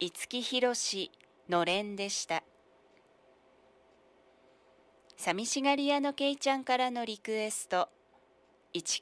五木ひろしのれんでした。寂しがり屋のけいちゃんからのリクエスト、市